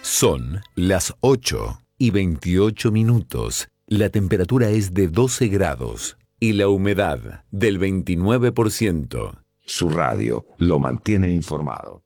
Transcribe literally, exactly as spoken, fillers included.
Son las ocho y veintiocho minutos. La temperatura es de doce grados y la humedad del veintinueve por ciento. Su radio lo mantiene informado.